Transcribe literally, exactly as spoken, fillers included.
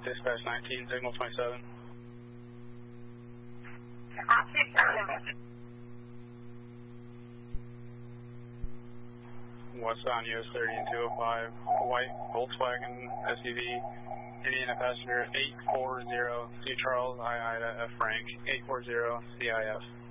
Dispatch nineteen, signal twenty-seven. Westbound U S thirty and two oh five, white Volkswagen S U V, Indiana passenger eight four zero, C Charles, I Ida, F Frank, eight four zero, C I F.